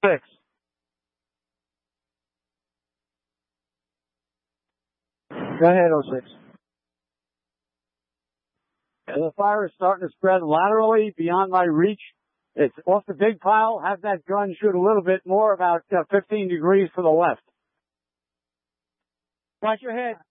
6. Go ahead, 06. The fire is starting to spread laterally beyond my reach. It's off the big pile. Have that gun shoot a little bit more, about 15 degrees to the left. Watch your head.